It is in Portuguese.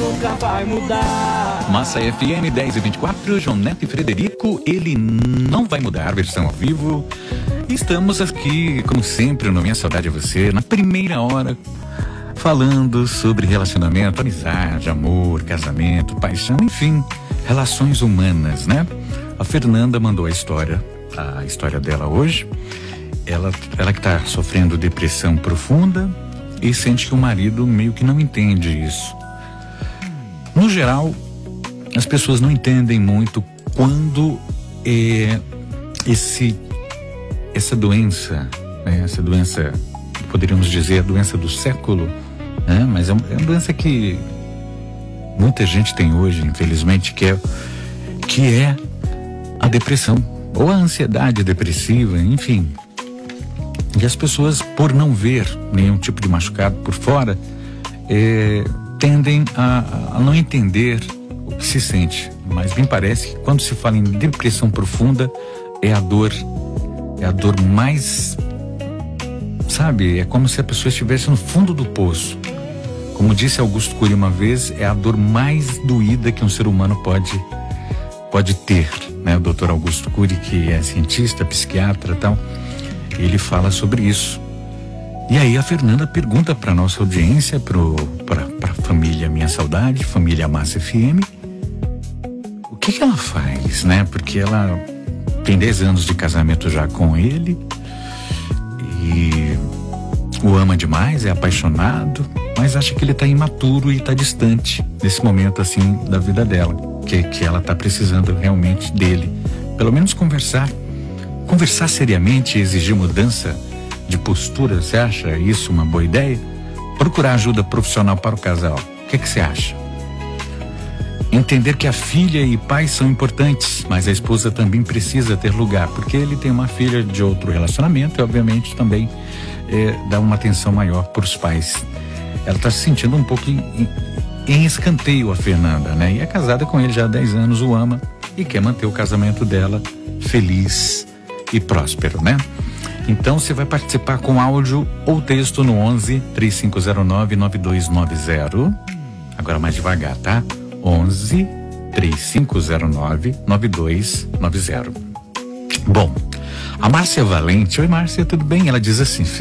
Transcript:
nunca vai mudar. Massa FM 10h24, João Neto e Frederico, ele não vai mudar, versão ao vivo. Estamos aqui, como sempre, no Minha Saudade é Você, na primeira hora, falando sobre relacionamento, amizade, amor, casamento, paixão, enfim, relações humanas, né? A Fernanda mandou a história dela hoje. Ela que está sofrendo depressão profunda e sente que o marido meio que não entende isso. No geral, as pessoas não entendem muito quando essa doença, né? Essa doença, poderíamos dizer, a doença do século, né? Mas é uma doença que muita gente tem hoje, infelizmente, que é a depressão ou a ansiedade depressiva, enfim. E as pessoas, por não ver nenhum tipo de machucado por fora, tendem a não entender o que se sente. Mas me parece que quando se fala em depressão profunda, é a dor mais, sabe, é como se a pessoa estivesse no fundo do poço. Como disse Augusto Cury uma vez, é a dor mais doída que um ser humano pode ter, né? O Dr. Augusto Cury, que é cientista, psiquiatra e tal, ele fala sobre isso. E aí a Fernanda pergunta para nossa audiência, para a família Minha Saudade, família Massa FM, o que ela faz, né? Porque ela tem 10 anos de casamento já com ele e o ama demais, é apaixonado, mas acha que ele tá imaturo e tá distante nesse momento assim da vida dela, que ela tá precisando realmente dele. Pelo menos conversar seriamente e exigir mudança de postura. Você acha isso uma boa ideia? Procurar ajuda profissional para o casal. O que você acha? Entender que a filha e pai são importantes, mas a esposa também precisa ter lugar, porque ele tem uma filha de outro relacionamento e obviamente também dá uma atenção maior para os pais. Ela está se sentindo um pouco em escanteio, a Fernanda, né? E é casada com ele já há 10 anos, o ama e quer manter o casamento dela feliz e próspero, né? Então você vai participar com áudio ou texto no 11 3509 9290. Agora mais devagar, tá? 11 3509 9290. Bom, a Márcia Valente, oi Márcia, tudo bem? Ela diz assim: